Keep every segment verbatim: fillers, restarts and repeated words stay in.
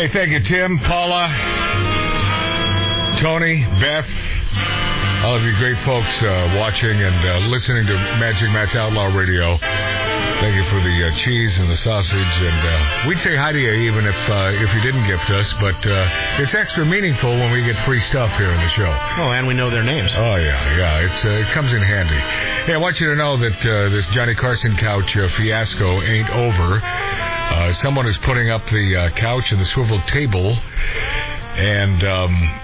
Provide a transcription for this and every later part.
Hey, thank you, Tim, Paula, Tony, Beth, all of you great folks uh, watching and uh, listening to Magic Matt's Outlaw Radio. Thank you for the uh, cheese and the sausage, and uh, we'd say hi to you even if uh, if you didn't gift us, but uh, it's extra meaningful when we get free stuff here in the show. Oh, and we know their names. Oh, yeah, yeah, it's, uh, it comes in handy. Hey, I want you to know that uh, this Johnny Carson couch uh, fiasco ain't over. Uh, someone is putting up the uh, couch and the swivel table, and um,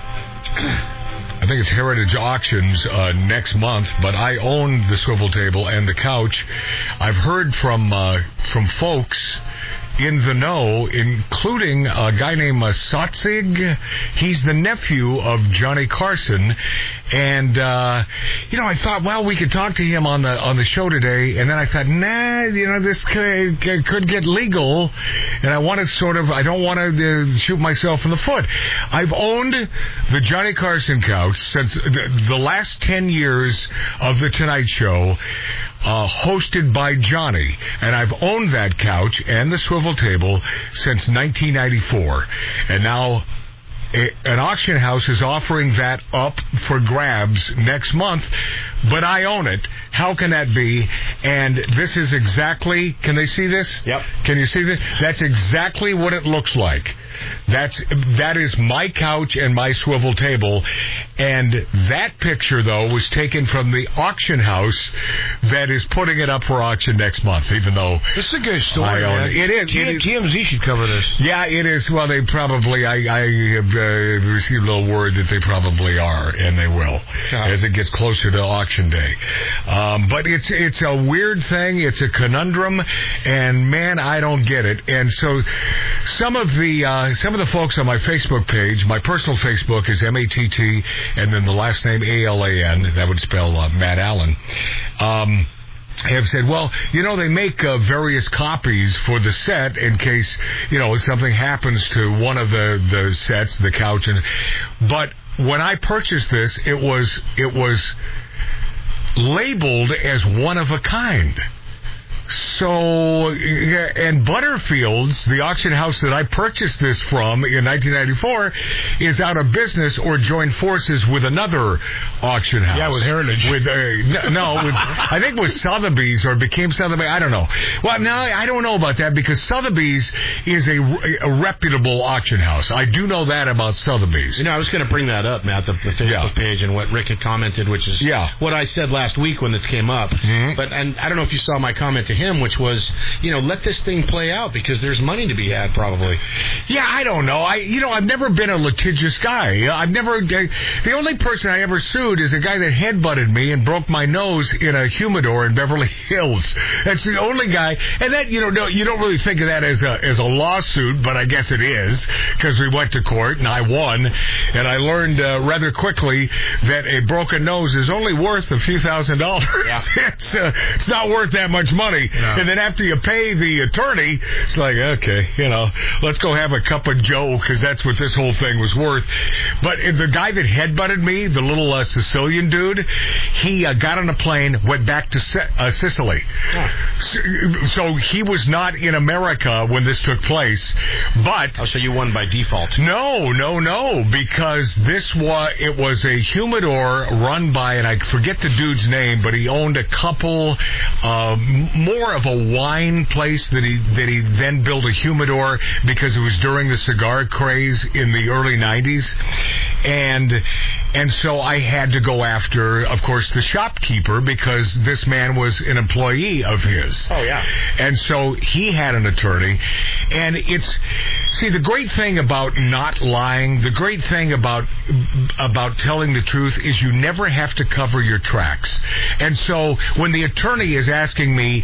I think it's Heritage Auctions uh, next month, but I own the swivel table and the couch. I've heard from uh, from folks in the know, including a guy named uh, Sotzig. He's the nephew of Johnny Carson. And, uh, you know, I thought, well, we could talk to him on the on the show today. And then I thought, nah, you know, this could, could get legal. And I want to sort of, I don't want to uh, shoot myself in the foot. I've owned the Johnny Carson couch since the, the last ten years of The Tonight Show, uh, hosted by Johnny. And I've owned that couch and the swivel table since nineteen ninety-four. And now a, an auction house is offering that up for grabs next month, but I own it. How can that be? And this is exactly, can they see this? Yep. Can you see this? That's exactly what it looks like. That's that is my couch and my swivel table, and that picture though was taken from the auction house that is putting it up for auction next month. Even though this is a good story, I own man. it. It is. T- it is. T M Z should cover this. Yeah, it is. Well, they probably. I, I have uh, received a little word that they probably are, and they will yeah. as it gets closer to auction day. Um, but it's it's a weird thing. It's a conundrum, and man, I don't get it. And so some of the. Uh, Some of the folks on my Facebook page, my personal Facebook is M A T T, and then the last name A L A N, that would spell uh, Matt Allen, um, have said, well, you know, they make uh, various copies for the set in case, you know, something happens to one of the, the sets, the couch. And but when I purchased this, it was it was labeled as one of a kind. So, and Butterfield's, the auction house that I purchased this from in nineteen ninety-four, is out of business or joined forces with another auction house. Yeah, with Heritage. With uh, no, with, I think it was Sotheby's or became Sotheby's. I don't know. Well, now I don't know about that because Sotheby's is a, a reputable auction house. I do know that about Sotheby's. You know, I was going to bring that up, Matt, the, the Facebook yeah. page and what Rick had commented, which is yeah. what I said last week when this came up. Mm-hmm. But and I don't know if you saw my comment to him, which was, you know, let this thing play out because there's money to be had probably. Yeah, I don't know. I, you know, I've never been a litigious guy. I've never. The only person I ever sued is a guy that headbutted me and broke my nose in a humidor in Beverly Hills. That's the only guy. And that, you know, no, you don't really think of that as a as a lawsuit, but I guess it is because we went to court and I won, and I learned uh, rather quickly that a broken nose is only worth a few thousand dollars. Yeah. it's uh, it's not worth that much money. No. And then after you pay the attorney, it's like, okay, you know, let's go have a cup of Joe because that's what this whole thing was worth. But the guy that headbutted me, the little uh, Sicilian dude, he uh, got on a plane, went back to C- uh, Sicily. Huh. So, so he was not in America when this took place. But oh, so you won by default? No, no, no, because this was it was a humidor run by, and I forget the dude's name, but he owned a couple, uh, more of a wine place that he that he then built a humidor because it was during the cigar craze in the early nineties, and and so I had to go after, of course, the shopkeeper because this man was an employee of his. Oh yeah, and so he had an attorney, and it's see the great thing about not lying, the great thing about about telling the truth is you never have to cover your tracks, and so when the attorney is asking me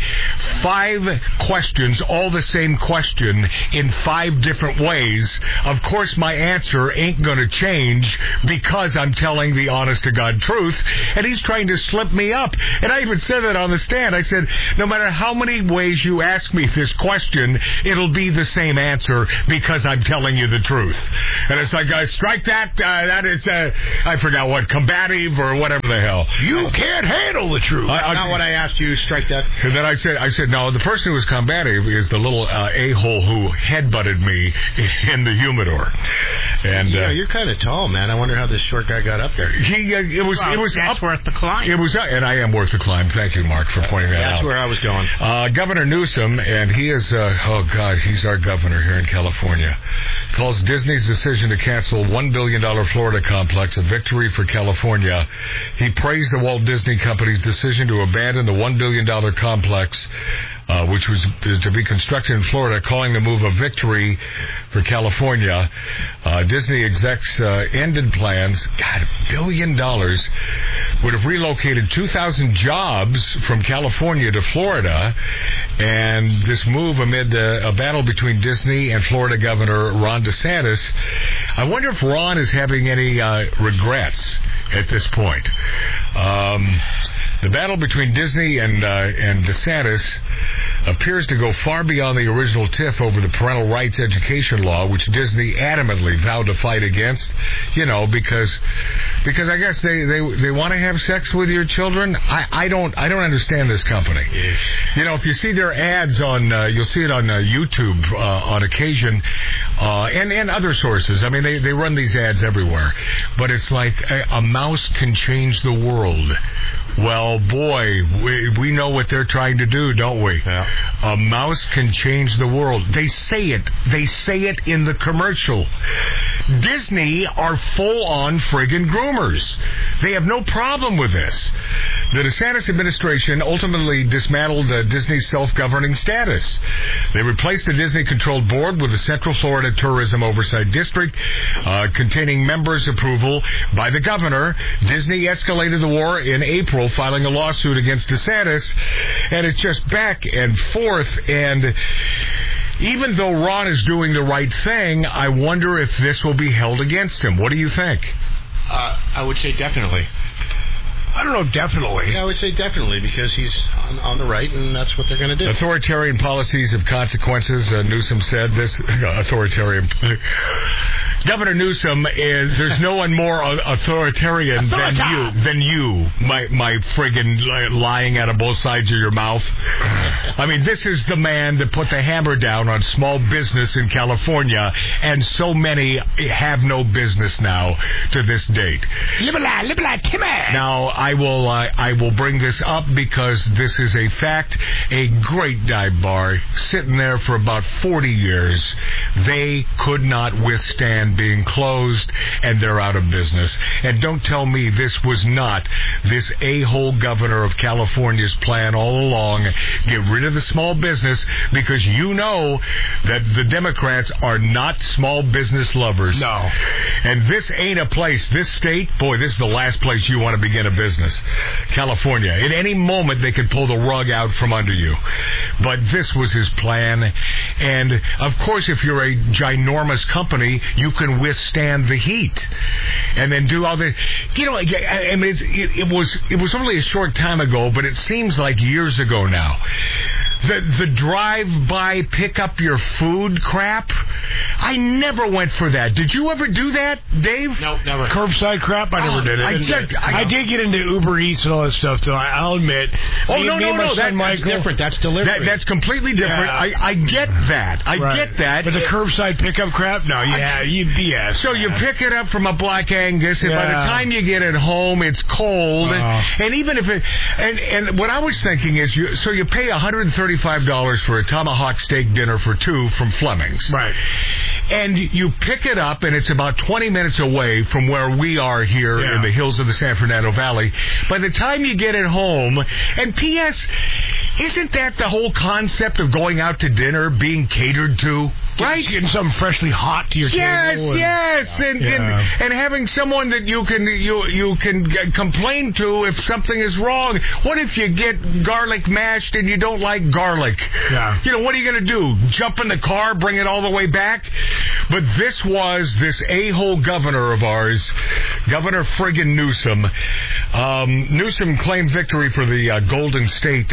five questions, all the same question in five different ways, of course my answer ain't going to change because I'm telling the honest-to-God truth, and he's trying to slip me up. And I even said it on the stand. I said, no matter how many ways you ask me this question, it'll be the same answer because because I'm telling you the truth. And it's like, uh, strike that, uh, that is, uh, I forgot what, combative or whatever the hell. You can't handle the truth. That's I, not what I asked you, strike that. And then I said, I said, no, the person who was combative is the little uh, a-hole who headbutted me in the humidor. And you know, uh, you're kind of tall, man. I wonder how this short guy got up there. He, uh, it was, well, it was that's up, worth the climb. It was, uh, and I am worth the climb. Thank you, Mark, for pointing that That's out. That's where I was going. Uh, Governor Newsom, and he is, uh, oh God, he's our governor here in California, calls Disney's decision to cancel one billion dollars Florida complex a victory for California. He praised the Walt Disney Company's decision to abandon the one billion dollars complex, uh, which was to be constructed in Florida, calling the move a victory for California. Uh, Disney execs uh, ended plans. God, a billion dollars would have relocated two thousand jobs from California to Florida, and this move amid a, a battle between Disney and Florida Governor Ron DeSantis. I wonder if Ron is having any uh, regrets at this point. Um, the battle between Disney and uh, and DeSantis appears to go far beyond the original tiff over the parental rights education law, which Disney adamantly vowed to fight against. You know, because because I guess they, they, they want to have sex with your children. I, I don't I don't understand this company. Yes. You know, if you see their ads on, uh, you'll see it on uh, YouTube uh, on occasion, uh, and and other sources. I mean, they they run these ads everywhere, but it's like a, a mouse can change the world. Well, boy, we, we know what they're trying to do, don't we? Yeah. A mouse can change the world. They say it. They say it in the commercial. Disney are full-on friggin' groomers. They have no problem with this. The DeSantis administration ultimately dismantled uh, Disney's self-governing status. They replaced the Disney-controlled board with the Central Florida Tourism Oversight District, uh, containing members' approval by the governor. Disney escalated the war in April, filing a lawsuit against DeSantis, and it's just back and forth. And even though Ron is doing the right thing, I wonder if this will be held against him. What do you think? Uh, I would say definitely. I don't know, definitely. Yeah, I would say definitely, because he's on, on the right, and that's what they're going to do. Authoritarian policies have consequences, uh, Newsom said. This authoritarian... Governor Newsom is, there's no one more authoritarian than you, than you, my, my friggin' lying out of both sides of your mouth. I mean, this is the man that put the hammer down on small business in California, and so many have no business now to this date. Now, I will, uh, I will bring this up because this is a fact. A great dive bar, sitting there for about forty years, they could not withstand being closed, and they're out of business. And don't tell me this was not this a-hole governor of California's plan all along. Get rid of the small business, because you know that the Democrats are not small business lovers. No. And this ain't a place, this state, boy, this is the last place you want to begin a business. California. At any moment, they could pull the rug out from under you. But this was his plan. And, of course, if you're a ginormous company, you can withstand the heat, and then do all the, you know. I mean, it's, it, it was it was only a short time ago, but it seems like years ago now. The the drive-by pick up your food crap, I never went for that. Did you ever do that, Dave? No, never. Curbside crap, I never oh, did it. I, just, I, I did get into Uber Eats and all that stuff, though. I'll admit. Oh me, no, me no, and my no, son that, Michael, that's different. That's delivery. That, that's completely different. Yeah. I, I get that. I right. get that. But the curbside pickup crap, no, yeah, you B S. So you pick it up from a Black Angus, and yeah. by the time you get it home, it's cold. Uh, and, and even if it, and and what I was thinking is, you so you pay one hundred thirty-five dollars for a tomahawk steak dinner for two from Fleming's, right? And you pick it up, and it's about twenty minutes away from where we are here yeah. in the hills of the San Fernando Valley. By the time you get it home, and P S, isn't that the whole concept of going out to dinner being catered to? Right? Getting something freshly hot to your yes, table. Yes, yes, and, yeah. and and having someone that you can you you can g- complain to if something is wrong. What if you get garlic mashed and you don't like garlic? Yeah. You know, what are you going to do? Jump in the car, bring it all the way back? But this was this a-hole governor of ours, Governor friggin' Newsom. Um, Newsom claimed victory for the uh, Golden State. That's where we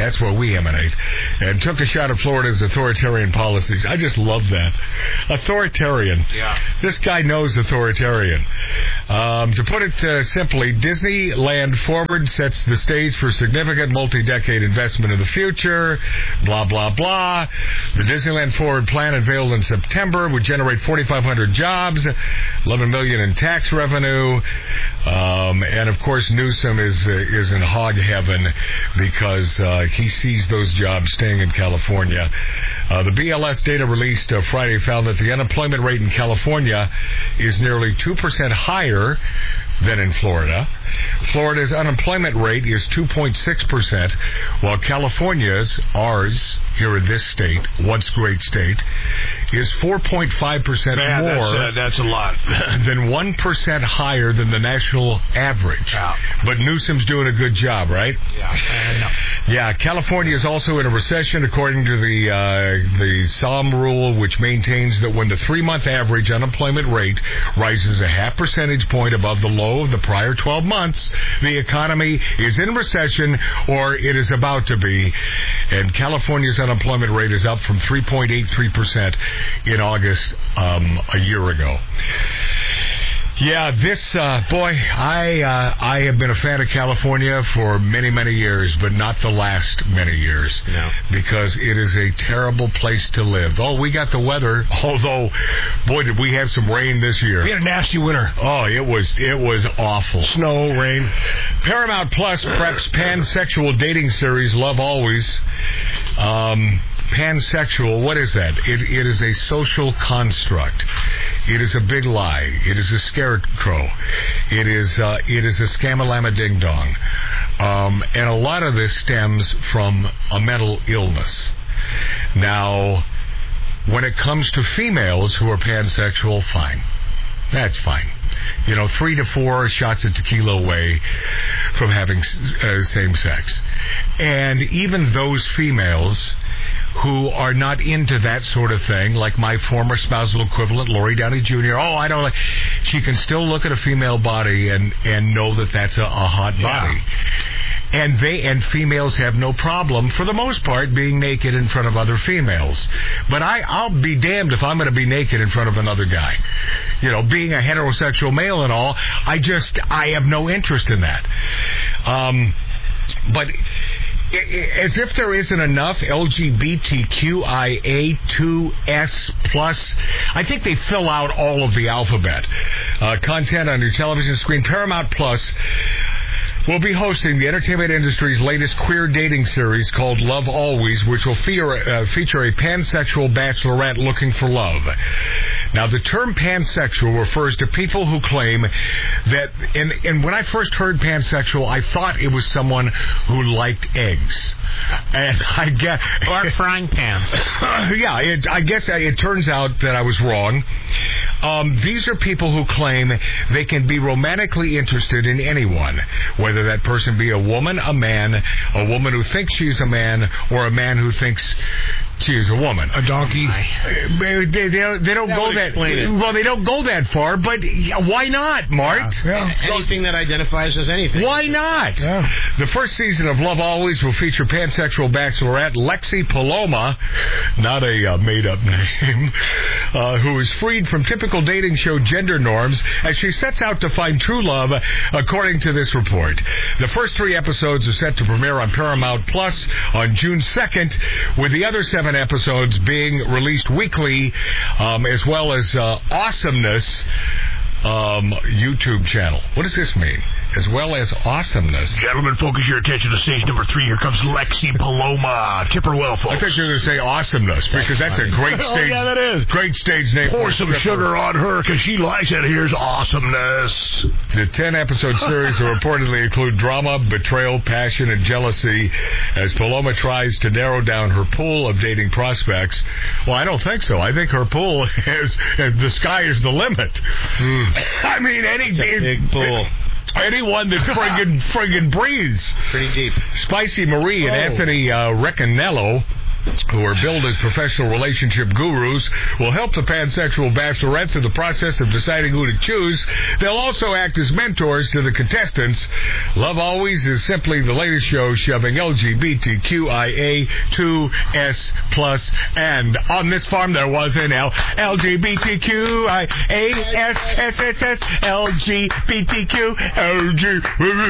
preeminate, and took a shot at Florida's authoritarian policies. I just love that. Authoritarian. Yeah. This guy knows authoritarian. Um, to put it uh, simply, Disneyland Forward sets the stage for significant multi-decade investment in the future, blah, blah, blah. The Disneyland Forward plan unveiled in September would generate forty-five hundred jobs, eleven million dollars in tax revenue, um, and of course Newsom is uh, is in hog heaven because uh, he sees those jobs staying in California. Uh, the B L S data released uh, Friday found that the unemployment rate in California is nearly two percent higher than in Florida. Florida's unemployment rate is two point six percent, while California's, ours, here in this state, once great state, is four point five percent Man, more that's, uh, that's a lot. than one percent higher than the national average. Yeah. But Newsom's doing a good job, right? Yeah. Yeah, California is also in a recession, according to the uh, the SOM rule, which maintains that when the three-month average unemployment rate rises a half percentage point above the low of the prior twelve months, the economy is in recession or it is about to be. And California's unemployment rate is up from three point eight three percent in August um, a year ago. Yeah, this, uh, boy, I uh, I have been a fan of California for many, many years, but not the last many years. No. Because it is a terrible place to live. Oh, we got the weather, although, boy, did we have some rain this year. We had a nasty winter. Oh, it was it was awful. Snow, rain. Paramount Plus preps pansexual dating series Love Always. Um, pansexual, what is that? It, it is a social construct. It is a big lie. It is a scarecrow. It is uh, it is a scamalama ding dong. Um, and a lot of this stems from a mental illness. Now, when it comes to females who are pansexual, fine. That's fine. You know, three to four shots of tequila away from having uh, same sex. And even those females who are not into that sort of thing, like my former spousal equivalent, Lori Downey Junior Oh, I don't like... She can still look at a female body and, and know that that's a, a hot body. Yeah. And they and females have no problem, for the most part, being naked in front of other females. But I, I'll be damned if I'm going to be naked in front of another guy. You know, being a heterosexual male and all, I just, I have no interest in that. Um, but... As if there isn't enough L G B T Q I A two S plus, I think they fill out all of the alphabet. Uh, content on your television screen. Paramount Plus will be hosting the entertainment industry's latest queer dating series called Love Always, which will feature, uh, feature a pansexual bachelorette looking for love. Now, the term pansexual refers to people who claim that, and, and when I first heard pansexual, I thought it was someone who liked eggs. And I guess... Or frying pans. Uh, yeah, it, I guess it turns out that I was wrong. Um, these are people who claim they can be romantically interested in anyone, whether that person be a woman, a man, a woman who thinks she's a man, or a man who thinks she is a woman. A donkey. They, they, they don't that go that it. well. They don't go that far, but why not, Mart? Yeah. Yeah. Anything that identifies as anything. Why not? Yeah. The first season of Love Always will feature pansexual bachelorette Lexi Paloma, not a uh, made-up name, uh, who is freed from typical dating show gender norms as she sets out to find true love, according to this report. The first three episodes are set to premiere on Paramount Plus on June second, with the other seven episodes being released weekly, um, as well as uh, Awesomeness um, YouTube channel. What does this mean? As well as Awesomeness. Gentlemen, focus your attention to stage number three. Here comes Lexi Paloma. Tip her well, folks. I thought you were going to say Awesomeness, because that's, that's a great stage. Oh, yeah, that is. Great stage name. Pour some sugar on her, because she likes it. Here's Awesomeness. The ten-episode series will reportedly include drama, betrayal, passion, and jealousy as Paloma tries to narrow down her pool of dating prospects. Well, I don't think so. I think her pool is, the sky is the limit. Mm. I mean, any... It's a big pool. Anyone that friggin' friggin' breathes. Pretty deep. Spicy Marie and oh. Anthony uh, Reccanello who are billed as professional relationship gurus, will help the pansexual bachelorette through the process of deciding who to choose. They'll also act as mentors to the contestants. Love Always is simply the latest show shoving L G B T Q I A two S plus, and on this farm there was an L L G B T Q I A S S S S L G B T Q L G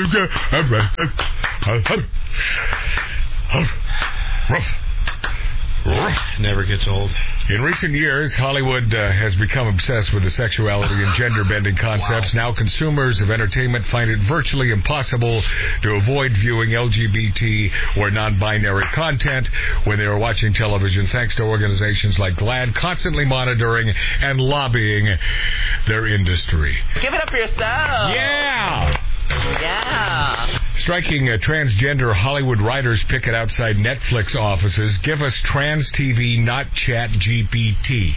Never gets old. In recent years, Hollywood uh, has become obsessed with the sexuality and gender-bending concepts. Wow. Now consumers of entertainment find it virtually impossible to avoid viewing L G B T or non-binary content when they are watching television, thanks to organizations like GLAAD constantly monitoring and lobbying their industry. Give it up for yourself. Yeah! Yeah. Striking a transgender Hollywood writers picket outside Netflix offices. Give us trans T V, not Chat G P T.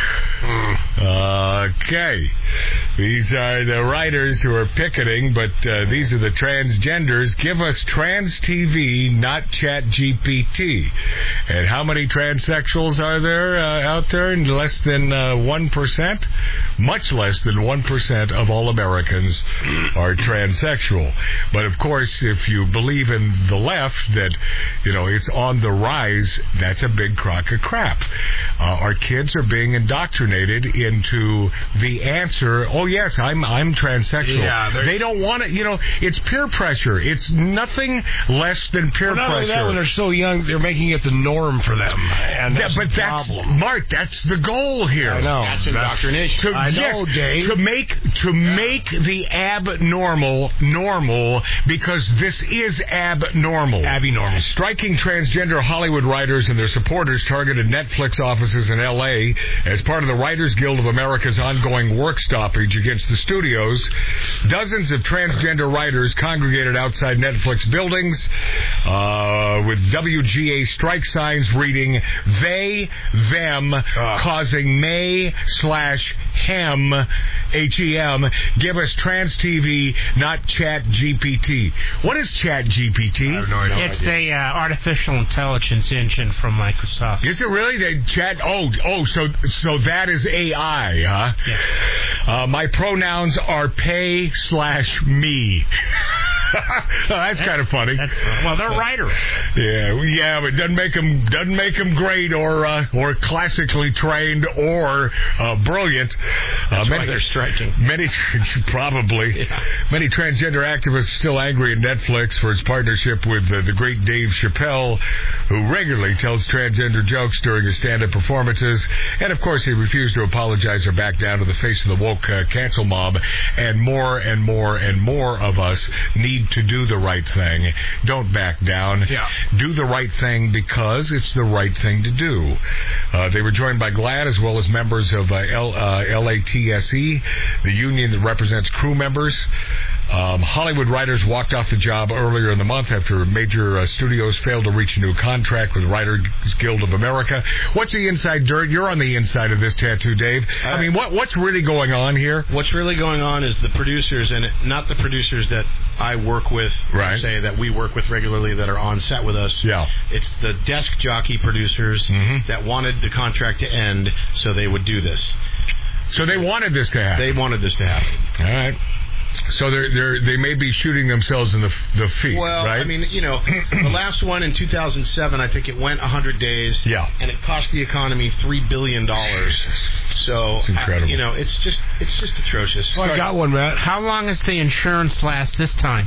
Mm. Okay. These are the writers who are picketing, but uh, these are the transgenders. Give us trans T V, not Chat G P T. And how many transsexuals are there uh, out there? Less than uh, one percent? Much less than one percent of all Americans are transsexual. But, of course, if you believe in the left that, you know, it's on the rise, that's a big crock of crap. Uh, our kids are being indoctrinated into the answer, oh, yes, I'm I'm transsexual. Yeah, they don't want it. You know, it's peer pressure. It's nothing less than peer well, not pressure. Only that, when they're so young, they're making it the norm for them. And that's yeah, but the that's, problem. Mark, that's the goal here. I know. That's indoctrination. To, I know, yes, Dave. To make, to yeah. make the abnormal normal, because this is abnormal. Abnormal. Striking transgender Hollywood writers and their supporters targeted Netflix offices in L A as part of the Writers Guild of America's ongoing work stoppage against the studios. Dozens of transgender writers congregated outside Netflix buildings uh, with W G A strike signs reading they, them, uh. causing may slash hem, H E M, give us trans T V, not Chat G P T. What is Chat G P T? I have no idea. It's the uh, artificial intelligence engine from Microsoft. Is it really? They chat. Oh, oh, so so that is A I, huh? Yeah. Uh, my pronouns are pay slash me. oh, that's kind of funny. That's, well, they're writers. Yeah, yeah, but doesn't make them doesn't make them great or uh, or classically trained or uh, brilliant. That's uh, why many, they're striking. Many, probably. Yeah. Many transgender activists are still angry at Netflix for its partnership with uh, the great Dave Chappelle, who regularly tells transgender jokes during his stand-up performances. And, of course, he refused to apologize or back down to the face of the woke uh, cancel mob. And more and more and more of us need to do the right thing. Don't back down. Yeah. Do the right thing because it's the right thing to do. Uh, they were joined by GLAAD as well as members of uh, L, uh, L A T S E, the union that represents crew members. Um, Hollywood writers walked off the job earlier in the month after major uh, studios failed to reach a new contract with Writers Guild of America. What's the inside dirt? You're on the inside of this tattoo, Dave. Uh, I mean, what what's really going on here? What's really going on is the producers, and not the producers that I work with, right. say that we work with regularly that are on set with us. Yeah. It's the desk jockey producers mm-hmm. that wanted the contract to end so they would do this. So they wanted this to happen. They wanted this to happen. All right. So they're they're they may be shooting themselves in the the feet, well, right? I mean, you know, the last one in two thousand seven, I think it went one hundred days. Yeah. And it cost the economy three billion dollars. So, it's incredible. I, you know, it's just it's just atrocious. Well, I got one, Matt. How long does the insurance last this time?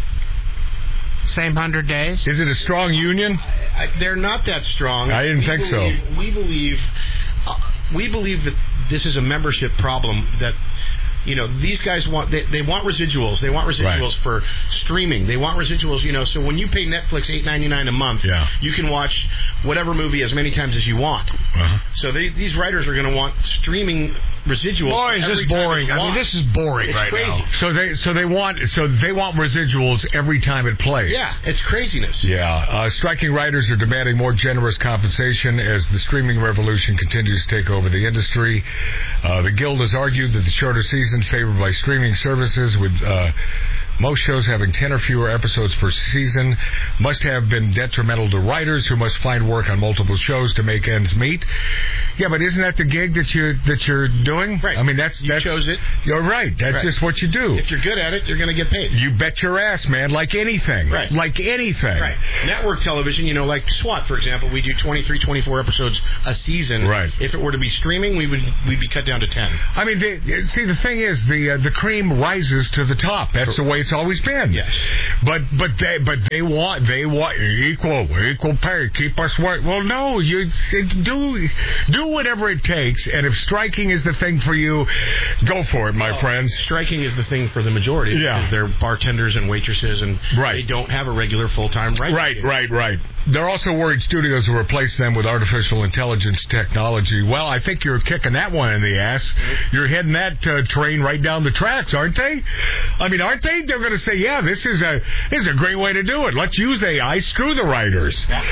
Same hundred days? Is it a strong union? I, they're not that strong. I didn't we think believe, so. We believe uh, we believe that this is a membership problem that. You know, these guys want, they, they want residuals. They want residuals right. for streaming. They want residuals, you know, so when you pay Netflix eight ninety-nine a month, yeah. you can watch whatever movie as many times as you want. Uh-huh. So they, these writers are going to want streaming residuals. Boy, is this boring. I mean, this is boring it's right crazy. now. So they so they want so they want residuals every time it plays. Yeah, it's craziness. Yeah. Uh, striking writers are demanding more generous compensation as the streaming revolution continues to take over the industry. Uh, the Guild has argued that the shorter seasons favored by streaming services would uh, Most shows having ten or fewer episodes per season must have been detrimental to writers who must find work on multiple shows to make ends meet. Yeah, but isn't that the gig that you that you're doing? Right. I mean, that's you that's chose it. You're right. That's Right. just what you do. If you're good at it, you're going to get paid. You bet your ass, man. Like anything. Right. Like anything. Right. Network television, you know, like SWAT, for example, we do twenty-three, twenty-four episodes a season. Right. If it were to be streaming, we would we'd be cut down to ten. I mean, they, see, the thing is, the uh, the cream rises to the top. That's the way it's always been. Yes. But but they but they want they want equal equal pay. Keep us work. Well, no, you do do whatever it takes. And if striking is the thing for you, go for it, my well, friends. Striking is the thing for the majority. Yeah. Because they're bartenders and waitresses, and right. they don't have a regular full-time writing. Right, right, right. They're also worried studios will replace them with artificial intelligence technology. Well, I think you're kicking that one in the ass. You're heading that uh, train right down the tracks, aren't they? I mean, aren't they? They're going to say, yeah, this is a this is a great way to do it. Let's use A I. Screw the writers. Yeah.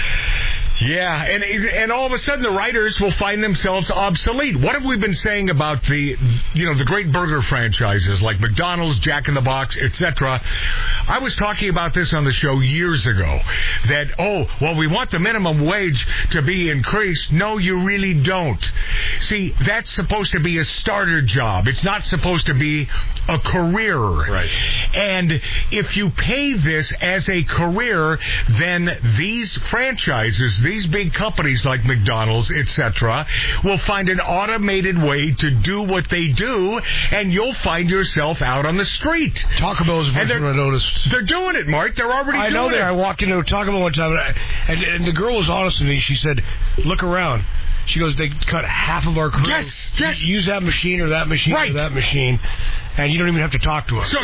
Yeah, and and all of a sudden the writers will find themselves obsolete. What have we been saying about the, you know, the great burger franchises like McDonald's, Jack in the Box, et cetera? I was talking about this on the show years ago. That, oh, well, we want the minimum wage to be increased. No, you really don't. See, that's supposed to be a starter job. It's not supposed to be a career. Right. And if you pay this as a career, then these franchises, these big companies like McDonald's, et cetera, will find an automated way to do what they do, and you'll find yourself out on the street. Taco Bell is the first one I noticed. They're doing it, Mark. They're already I doing know it. that. I walked into a Taco Bell one time, and, I, and, and the girl was honest with me. She said, look around. She goes, they cut half of our crew. Yes, yes. Use that machine or that machine right. or that machine, and you don't even have to talk to us. So,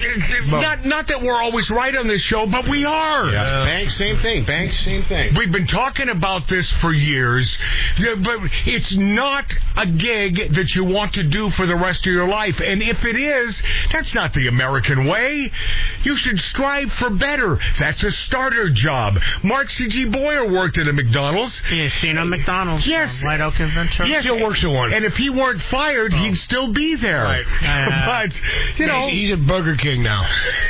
not not that we're always right on this show, but we are. Yeah. Uh, Banks, same thing. Banks, same thing. We've been talking about this for years, but it's not a gig that you want to do for the rest of your life. And if it is, that's not the American way. You should strive for better. That's a starter job. Mark C G. Boyer worked at a McDonald's. Yeah, seen a McDonald's. Yes. White Oak Adventure. Yes, still works at one. And if he weren't fired, oh. he'd still be there. Right. Uh, but, you know. He's, he's at Burger King now.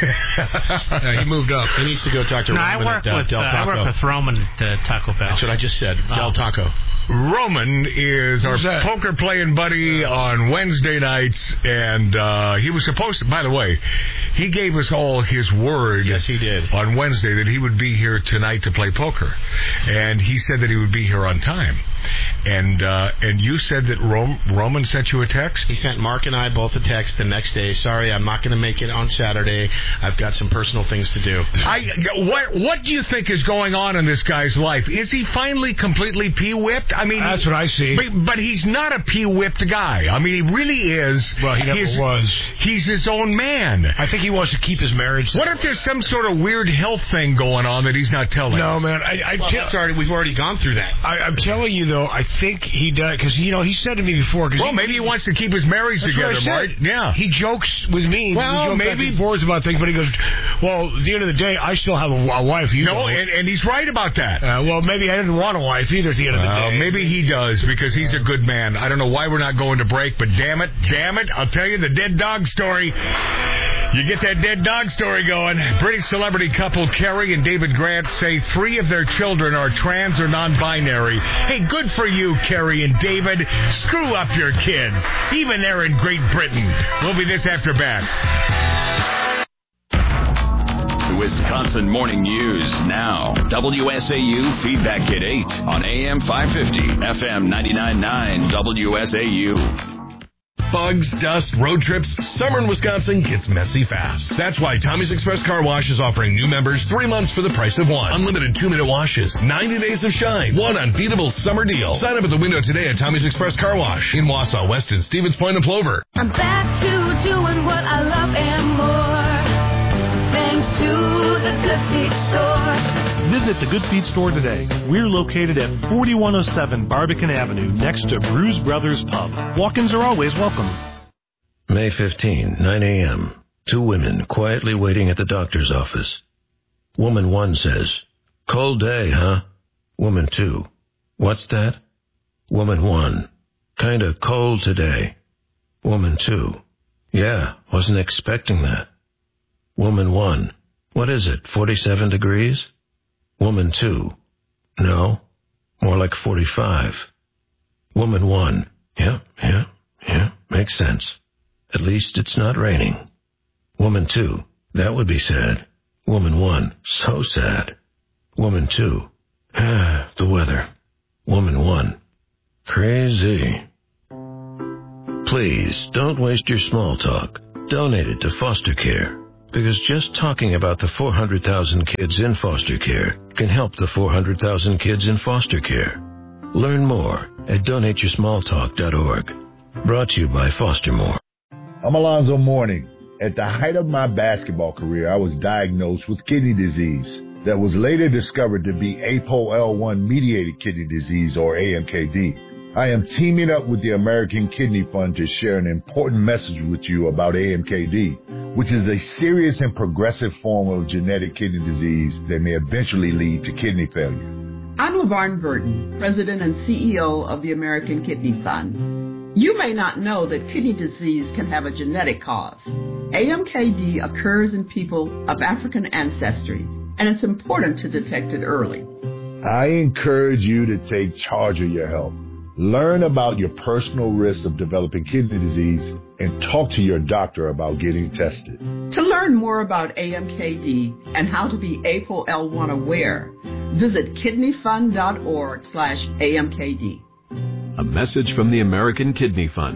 yeah, he moved up. He needs to go talk to no, Roman I work at uh, with, Del uh, Taco. I work with Roman at uh, Taco Bell. That's what I just said. Oh. Del Taco. Roman is our that? poker playing buddy on Wednesday nights, and uh, he was supposed to, by the way, he gave us all his word. Yes, he did. On Wednesday that he would be here tonight to play poker. And he said that he would be here on time. And uh, and you said that Rom- Roman sent you a text? He sent Mark and I both a text the next day. Sorry, I'm not going to make it on Saturday. I've got some personal things to do. I what what do you think is going on in this guy's life? Is he finally completely pee-whipped? I mean, that's what I see. But, but he's not a pee-whipped guy. I mean, he really is. Well, he never his, was. He's his own man. I think he wants to keep his marriage. What if there's some sort of weird health thing going on that he's not telling No, us? man. I, I well, tell, that's already, we've already gone through that. I, I'm telling you, though, I think he does, because, you know, he said to me before. Cause well, he, maybe he wants to keep his marriage that's together, what I Mark. said. Yeah. He jokes with me. Well, we joke maybe. back and forth about things, but he goes, well, at the end of the day, I still have a, a wife. You no, know. and, and he's right about that. Uh, well, maybe I didn't want a wife either at the end of the Uh, day. maybe he does, because he's a good man. I don't know why we're not going to break, but damn it, damn it, I'll tell you the dead dog story. You get that dead dog story going. British celebrity couple Kerry and David Grant say three of their children are trans or non-binary. Hey, good for you, Kerry and David. Screw up your kids, even there in Great Britain. We'll be this after back. The Wisconsin Morning News now. W S A U Feedback Kit eight on A M five fifty, F M ninety-nine point nine W S A U. Bugs, dust, road trips, summer in Wisconsin gets messy fast. That's why Tommy's Express Car Wash is offering new members three months for the price of one. Unlimited two-minute washes, ninety days of shine, one unbeatable summer deal. Sign up at the window today at Tommy's Express Car Wash in Wausau, Weston, Stevens Point, and Plover. I'm back to doing what I love and more, thanks to the Good Feet Store. Visit the Good Feet Store today. We're located at forty-one oh seven Barbican Avenue, next to Brews Brothers Pub. Walk-ins are always welcome. May fifteenth, nine a.m. Two women quietly waiting at the doctor's office. Woman one says, "Cold day, huh?" Woman two, "What's that?" Woman one, "Kinda cold today." Woman two, "Yeah, wasn't expecting that." Woman one, what is it, forty-seven degrees? Woman two, no, more like forty-five. Woman one, yeah, yeah, yeah, makes sense. At least it's not raining. Woman two, that would be sad. Woman one, so sad. Woman two, ah, the weather. Woman one, crazy. Please, don't waste your small talk. Donate it to foster care. Because just talking about the four hundred thousand kids in foster care can help the four hundred thousand kids in foster care. Learn more at donate your small talk dot org. Brought to you by Fostermore. I'm Alonzo Mourning. At the height of my basketball career, I was diagnosed with kidney disease that was later discovered to be A P O L one mediated kidney disease, or A M K D. I am teaming up with the American Kidney Fund to share an important message with you about A M K D, which is a serious and progressive form of genetic kidney disease that may eventually lead to kidney failure. I'm LaVarn Burton, President and C E O of the American Kidney Fund. You may not know that kidney disease can have a genetic cause. A M K D occurs in people of African ancestry, and it's important to detect it early. I encourage you to take charge of your health. Learn about your personal risk of developing kidney disease and talk to your doctor about getting tested. To learn more about A M K D and how to be A P O L one aware, visit kidney fund dot org slash A M K D. A message from the American Kidney Fund.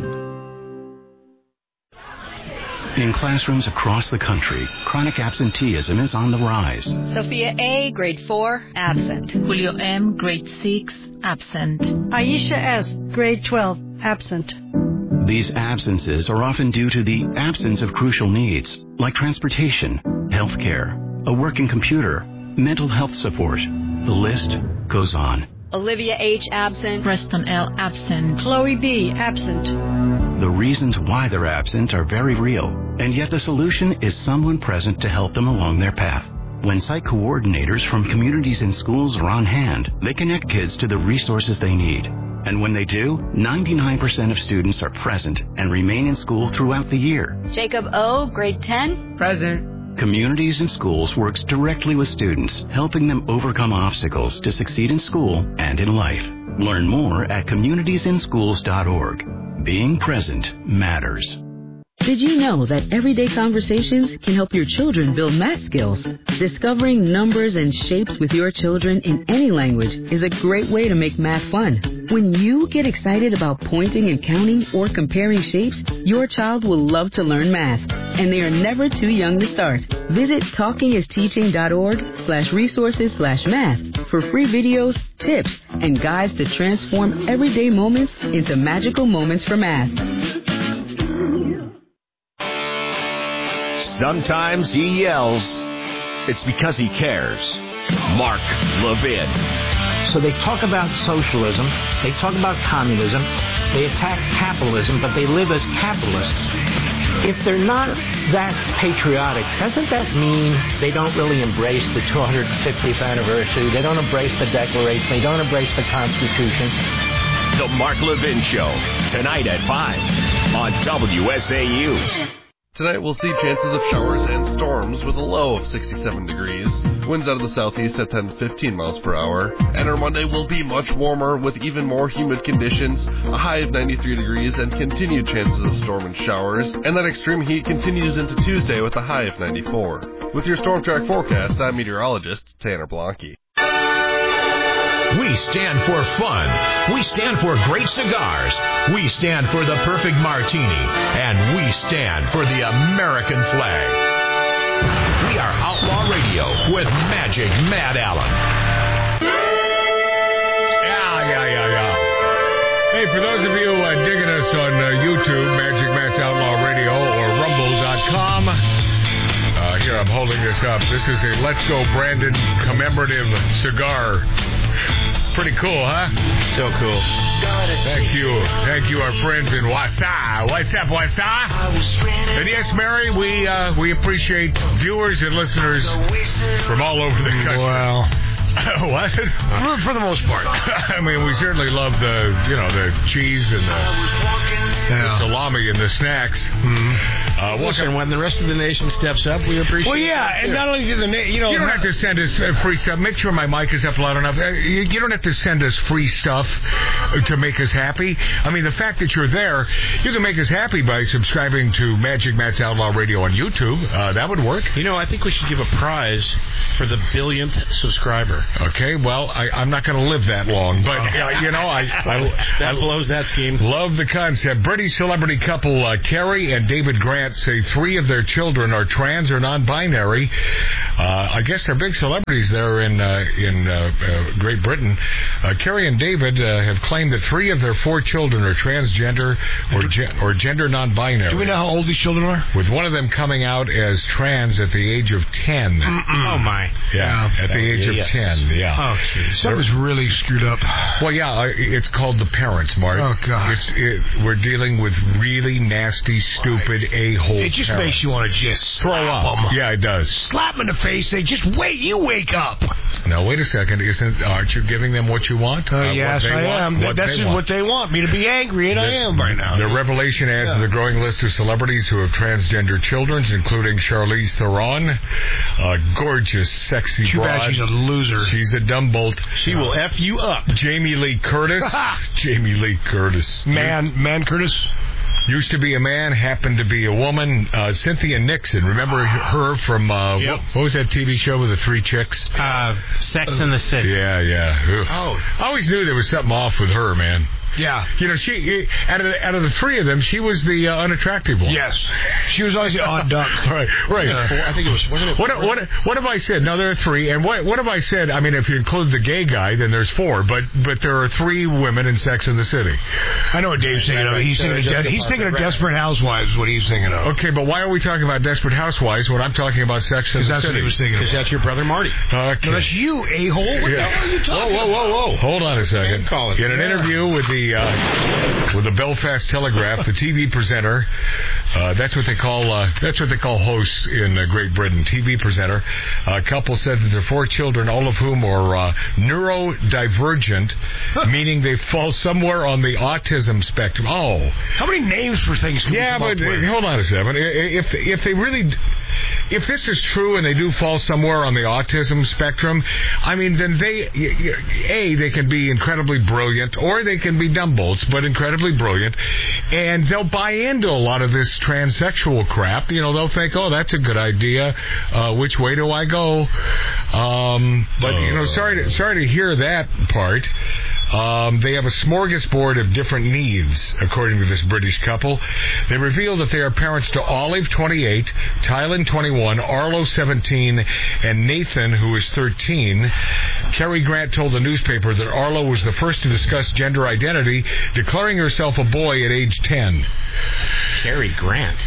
In classrooms across the country, chronic absenteeism is on the rise. Sophia A., grade four, absent. Julio M., grade six, absent. Aisha S., grade twelve, absent. These absences are often due to the absence of crucial needs, like transportation, health care, a working computer, mental health support. The list goes on. Olivia H., absent. Preston L., absent. Chloe B., absent. The reasons why they're absent are very real, and yet the solution is someone present to help them along their path. When site coordinators from communities and schools are on hand, they connect kids to the resources they need. And when they do, ninety-nine percent of students are present and remain in school throughout the year. Jacob O., grade ten. Present. Communities and Schools works directly with students, helping them overcome obstacles to succeed in school and in life. Learn more at communities in schools dot org. Being present matters. Did you know that everyday conversations can help your children build math skills? Discovering numbers and shapes with your children in any language is a great way to make math fun. When you get excited about pointing and counting or comparing shapes, your child will love to learn math, and they are never too young to start. Visit talking is teaching dot org slash resources slash math for free videos, tips, and guides to transform everyday moments into magical moments for math. Sometimes he yells. It's because he cares. Mark Levin. So they talk about socialism, they talk about communism, they attack capitalism, but they live as capitalists. If they're not that patriotic, doesn't that mean they don't really embrace the two hundred fiftieth anniversary? They don't embrace the Declaration, they don't embrace the Constitution? The Mark Levin Show, tonight at five on W S A U. Tonight we'll see chances of showers and storms with a low of sixty-seven degrees. Winds out of the southeast at ten to fifteen miles per hour. And our Monday will be much warmer with even more humid conditions, a high of ninety-three degrees and continued chances of storm and showers. And that extreme heat continues into Tuesday with a high of ninety-four. With your Storm Track forecast, I'm meteorologist Tanner Blanke. We stand for fun. We stand for great cigars. We stand for the perfect martini. And we stand for the American flag. We are Outlaw Radio with Magic Matt Allen. Yeah, yeah, yeah, yeah. Hey, for those of you uh, digging us on uh, YouTube, Magic Matt's Outlaw Radio or rumble dot com, uh, here I'm holding this up. This is a Let's Go Brandon commemorative cigar. Pretty cool, huh? So cool. Thank you. Thank you, our friends in Wausau. What's up, Wausau? And yes, Mary, we uh, we appreciate viewers and listeners from all over the country. Well, what? For, for the most part. I mean, we certainly love the, you know, the cheese and the, yeah. the salami and the snacks. Mm-hmm. Uh, Listen, when the rest of the nation steps up, we appreciate. Well, yeah, that, and not only do the na- you know you don't have to send us uh, free stuff. Make sure my mic is up loud enough. Uh, you, you don't have to send us free stuff to make us happy. I mean, the fact that you're there, you can make us happy by subscribing to Magic Matt's Outlaw Radio on YouTube. Uh, that would work. You know, I think we should give a prize for the billionth subscriber. Okay, well, I, I'm not going to live that long, but uh, you know, I, I that blows that scheme. Love the concept. British celebrity couple uh, Carrie and David Grant say three of their children are trans or non-binary. Uh, I guess they're big celebrities there in uh, in uh, uh, Great Britain. Uh, Carrie and David uh, have claimed that three of their four children are transgender or ge- or gender non-binary. Do we know how old these children are? With one of them coming out as trans at the age of ten. Mm-mm. Oh my! Yeah, yeah. at the age yeah, of yes. ten. Yeah. Oh, geez. Something's really screwed up. Well, yeah, uh, it's called the parents, Mark. Oh God! It's it, we're dealing with really nasty, stupid a-hole. It just parents. makes you want to just throw slap up. them. Yeah, it does. Slap them in the face. Say, just wait. You wake up. Now, wait a second. Isn't aren't you giving them what you want? Uh, uh, yes, what they I want, am. What That's they just want. what they want me to be angry, and the, I am right now. The revelation adds Yeah. to the growing list of celebrities who have transgender children, including Charlize Theron, a gorgeous, sexy Too broad. bad she's a loser. She's a dumb bolt. She will F you up. Jamie Lee Curtis. Jamie Lee Curtis. Man, man, Curtis. Used to be a man, happened to be a woman. Uh, Cynthia Nixon. Remember her from, uh, Yep. what, what was that T V show with the three chicks? Uh, Sex in the City. Yeah, yeah. Ugh. Oh. I always knew there was something off with her, man. Yeah. You know, she out of the, out of the three of them, she was the uh, unattractive one. Yes. She was always the odd duck. Right, right. Uh, four, I think it was. Wasn't it What, four? what what have I said? No, there are three. And what what have I said? I mean, if you include the gay guy, then there's four. But but there are three women in Sex in the City. I know what Dave's thinking of. He's thinking of, de- he's thinking of Desperate Housewives. Is what he's thinking of. Okay, but why are we talking about Desperate Housewives when I'm talking about Sex in the That's City? what he was thinking of. Because that's your brother Marty. Okay. No, that's you, a-hole. What Yeah. the hell are you talking Whoa, whoa, whoa, whoa! Hold on a second. Man calling. In an Yeah. interview with the uh, with the Belfast Telegraph, the T V presenter, uh, that's what they call uh, that's what they call hosts in uh, Great Britain. T V presenter. A couple said that their four children, all of whom are uh, neurodivergent, meaning they fall somewhere on the autism spectrum. Oh, How many names for things can yeah, we come but up with? uh, hold on a second. If if they really, if this is true and they do fall somewhere on the autism spectrum, I mean, then they a they can be incredibly brilliant or they can be dumb bolts, but incredibly brilliant, and they'll buy into a lot of this transsexual crap. You know, they'll think, oh, that's a good idea. Uh, which way do I go? Um, but you know, sorry to, sorry to hear that part. Um, they have a smorgasbord of different needs, according to this British couple. They reveal that they are parents to Olive, twenty-eight, Tylen, twenty-one, Arlo, seventeen, and Nathan, who is thirteen. Cary Grant told the newspaper that Arlo was the first to discuss gender identity, declaring herself a boy at age ten. Cary Grant.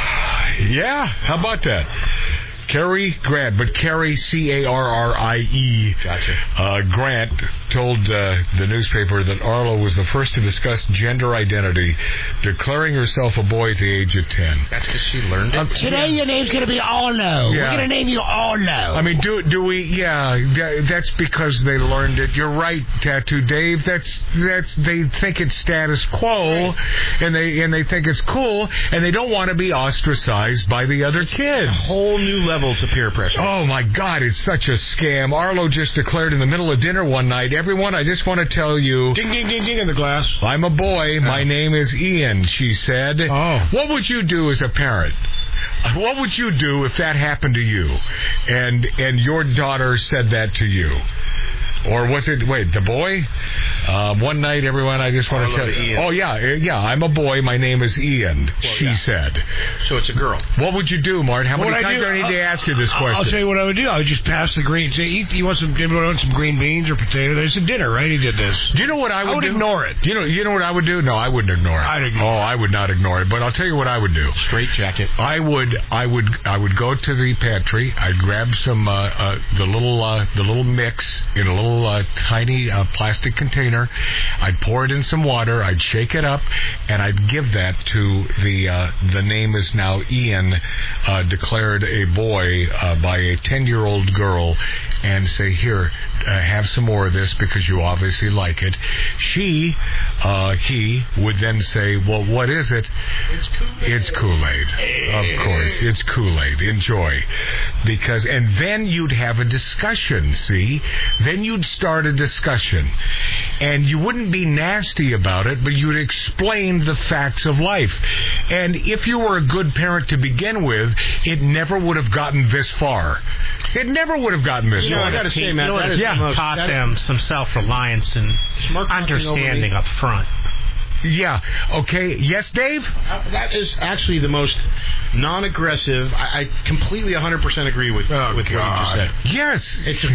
Yeah, how about that? Cary Grant, but Cary, C A R R I E. Gotcha. Uh, Grant told uh, the newspaper that Arlo was the first to discuss gender identity, declaring herself a boy at the age of ten. That's because she learned it. Um, Today your name's going to be Arlo. Yeah. We're going to name you Arlo. I mean, do do we? Yeah, that, that's because they learned it. You're right, Tattoo Dave. That's that's they think it's status quo, and they and they think it's cool, and they don't want to be ostracized by the other kids. A whole new level to peer pressure. Oh my God, it's such a scam. Arlo just declared in the middle of dinner one night, everyone, I just want to tell you, ding, ding, ding, ding in the glass. I'm a boy. My name is Ian, she said. Oh. What would you do as a parent? What would you do if that happened to you and and your daughter said that to you? Or was it, wait, the boy? Uh, one night, everyone, I just want to tell you. Oh, yeah, yeah, I'm a boy. My name is Ian, well, she yeah. said. So it's a girl. What would you do, Mart? How what many times I do, do I need I'll, to ask you this question? I'll tell you what I would do. I would just pass the green. Say, eat, you want some, you want some green beans or potatoes? It's a dinner, right? He did this. Do you know what I would do? I would do? ignore it. You know, you know what I would do? No, I wouldn't ignore it. I'd ignore oh, I would not ignore it. But I'll tell you what I would do. Straight jacket. I would, I would, I would go to the pantry. I'd grab some, uh, uh, the little, uh, the little mix in a little uh, tiny uh, plastic container. I'd pour it in some water. I'd shake it up, and I'd give that to the uh, the name is now Ian, uh, declared a boy uh, by a ten-year-old girl, and say, here, uh, have some more of this because you obviously like it. She uh, he would then say, well, what is it? It's Kool-Aid. It's Kool-Aid. Of course, it's Kool-Aid. Enjoy. Because, and then you'd have a discussion, see? Then you'd start a discussion. And you wouldn't be nasty about it, but you'd explain the facts of life. And if you were a good parent to begin with, it never would have gotten this far. It never would have gotten this You know, far. I gotta say, Matt, that is yeah, the most- taught that- them some self-reliance and understanding up front. Yeah. Okay. Yes, Dave? Uh, that is actually the most non-aggressive. I, I completely one hundred percent agree with, Oh, with what you just God. said. Yes. It's a